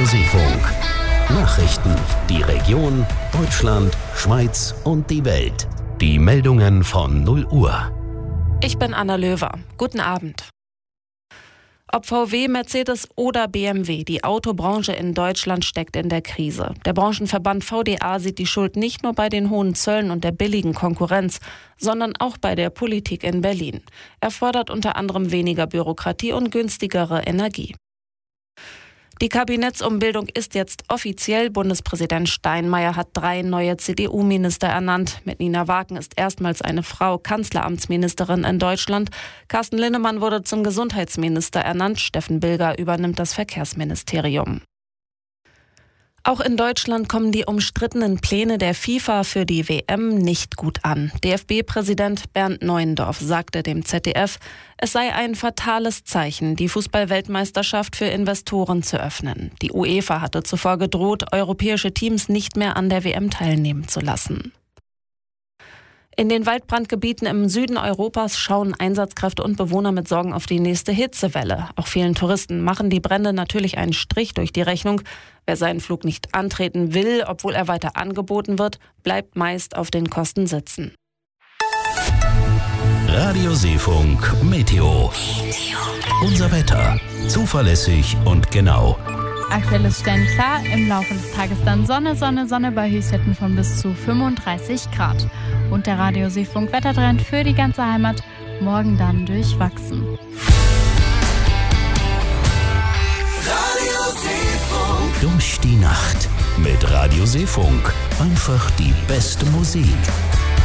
Seefunk. Nachrichten, die Region, Deutschland, Schweiz und die Welt. Die Meldungen von 0 Uhr. Ich bin Anna Löwer. Guten Abend. Ob VW, Mercedes oder BMW, die Autobranche in Deutschland steckt in der Krise. Der Branchenverband VDA sieht die Schuld nicht nur bei den hohen Zöllen und der billigen Konkurrenz, sondern auch bei der Politik in Berlin. Er fordert unter anderem weniger Bürokratie und günstigere Energie. Die Kabinettsumbildung ist jetzt offiziell. Bundespräsident Steinmeier hat 3 neue CDU-Minister ernannt. Mit Nina Wagen ist erstmals eine Frau Kanzleramtsministerin in Deutschland. Carsten Linnemann wurde zum Gesundheitsminister ernannt. Steffen Bilger übernimmt das Verkehrsministerium. Auch in Deutschland kommen die umstrittenen Pläne der FIFA für die WM nicht gut an. DFB-Präsident Bernd Neuendorf sagte dem ZDF, es sei ein fatales Zeichen, die Fußball-Weltmeisterschaft für Investoren zu öffnen. Die UEFA hatte zuvor gedroht, europäische Teams nicht mehr an der WM teilnehmen zu lassen. In den Waldbrandgebieten im Süden Europas schauen Einsatzkräfte und Bewohner mit Sorgen auf die nächste Hitzewelle. Auch vielen Touristen machen die Brände natürlich einen Strich durch die Rechnung. Wer seinen Flug nicht antreten will, obwohl er weiter angeboten wird, bleibt meist auf den Kosten sitzen. Radio Seefunk Meteo. Unser Wetter. Zuverlässig und genau. Aktuelles Sternklar, im Laufe des Tages dann Sonne, Sonne, Sonne bei Höchstwerten von bis zu 35 Grad. Und der Radio Seefunk Wettertrend für die ganze Heimat, morgen dann durchwachsen. Radio Seefunk. Durch die Nacht mit Radio Seefunk. Einfach die beste Musik.